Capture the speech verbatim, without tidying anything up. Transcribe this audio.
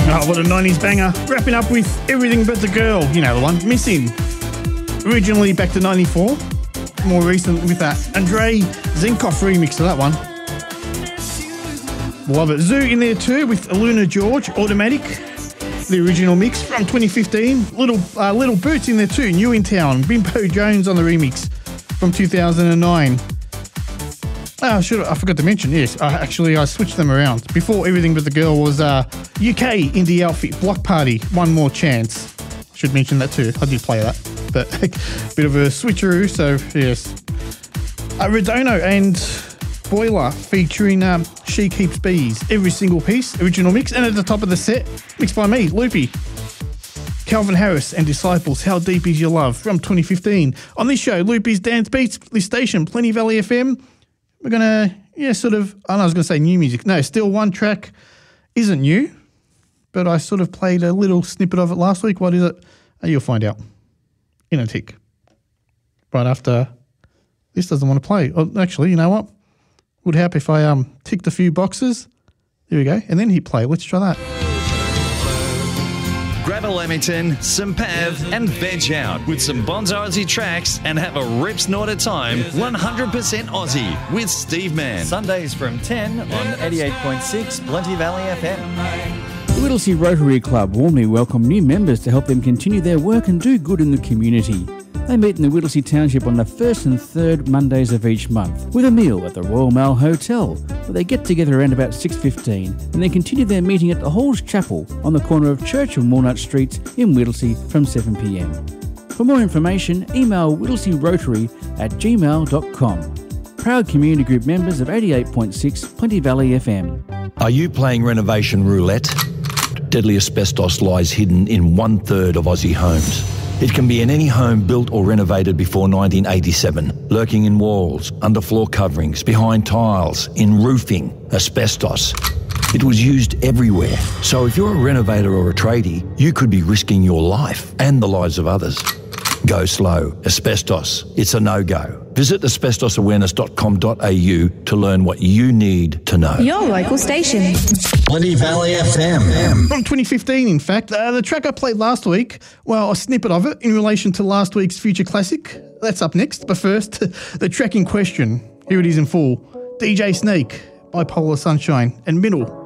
Oh, what a nineties banger. Wrapping up with Everything But the Girl. You know the one, Missing. Originally back to ninety-four. More recent with that Andrei Zenkoff remix of that one. Love it. Zoo in there too with Aluna George, Automatic. The original mix from twenty fifteen. Little uh, Little Boots in there too, New in Town. Bimbo Jones on the remix from two thousand nine. Oh, should I forgot to mention, yes, I, actually I switched them around. Before Everything But the Girl was uh, U K indie outfit, Block Party, One More Chance. Should mention that too. I did play that, but a bit of a switcheroo, so yes. Uh, Redono and Boiler featuring um, She Keeps Bees, every single piece, original mix, and at the top of the set, mixed by me, Loopy. Calvin Harris and Disciples, How Deep Is Your Love, from twenty fifteen. On this show, Loopy's Dance Beats, this station, Plenty Valley F M. We're going to, yeah, sort of, I, know I was going to say new music. No, still one track isn't new, but I sort of played a little snippet of it last week. What is it? Uh, you'll find out in a tick. Right after this doesn't want to play. Oh, actually, you know what? Would help if I um ticked a few boxes. There we go. And then hit play. Let's try that. Grab a Lamington, some Pav, and veg out with some Bonzo Aussie tracks and have a rip snort at time. one hundred percent Aussie with Steve Mann. Sundays from ten on eighty-eight point six Plenty Valley F M. The Whittlesea Rotary Club warmly welcome new members to help them continue their work and do good in the community. They meet in the Whittlesea Township on the first and third Mondays of each month with a meal at the Royal Mail Hotel, where they get together around about six fifteen and then continue their meeting at the Halls Chapel on the corner of Church and Walnut Streets in Whittlesea from seven p m. For more information, email whittlesearotary at gmail dot com. Proud community group members of eighty-eight point six Plenty Valley F M. Are you playing renovation roulette? Deadly asbestos lies hidden in one third of Aussie homes. It can be in any home built or renovated before nineteen eighty-seven, lurking in walls, underfloor coverings, behind tiles, in roofing, asbestos. It was used everywhere. So if you're a renovator or a tradie, you could be risking your life and the lives of others. Go slow. Asbestos. It's a no-go. Visit asbestos awareness dot com dot a u to learn what you need to know. Your local station. Plenty Valley F M. From twenty fifteen, in fact. Uh, the track I played last week, well, a snippet of it in relation to last week's Future Classic. That's up next. But first, the track in question. Here it is in full. D J Snake, Bipolar Sunshine, and Middle.